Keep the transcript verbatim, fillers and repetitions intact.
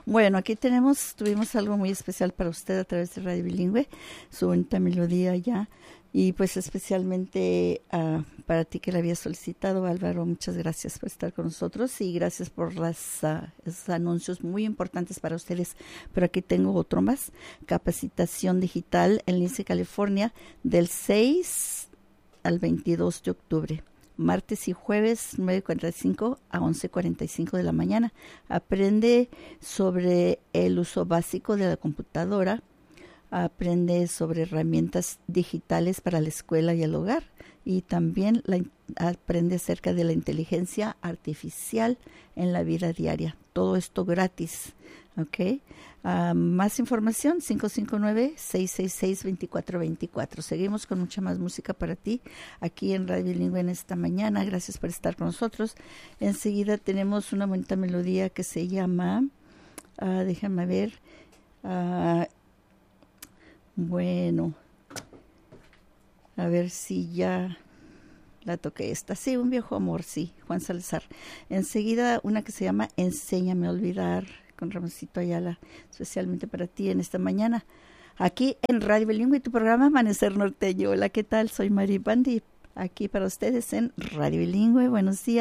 Bueno, aquí tenemos, tuvimos algo muy especial para usted a través de Radio Bilingüe, su bonita melodía ya. Y pues especialmente uh, para ti que la había solicitado, Álvaro, muchas gracias por estar con nosotros y gracias por las, uh, esos anuncios muy importantes para ustedes. Pero aquí tengo otro más, capacitación digital en Lindsay, California, del seis al veintidós de octubre. Martes y jueves, nueve cuarenta y cinco a once cuarenta y cinco de la mañana. Aprende sobre el uso básico de la computadora. Aprende sobre herramientas digitales para la escuela y el hogar. Y también la, aprende acerca de la inteligencia artificial en la vida diaria. Todo esto gratis. ¿Ok? Uh, más información, cinco cinco nueve, seis seis seis, dos cuatro dos cuatro. Seguimos con mucha más música para ti aquí en Radio Bilingüe en esta mañana. Gracias por estar con nosotros. Enseguida tenemos una bonita melodía que se llama, uh, déjame ver, uh, bueno, a ver si ya la toqué esta. Sí, un viejo amor, sí, Juan Salazar. Enseguida una que se llama Enséñame a olvidar, con Ramoncito Ayala, especialmente para ti en esta mañana. Aquí en Radio Bilingüe, tu programa Amanecer Norteño. Hola, ¿qué tal? Soy Mari Bandi, aquí para ustedes en Radio Bilingüe. Buenos días.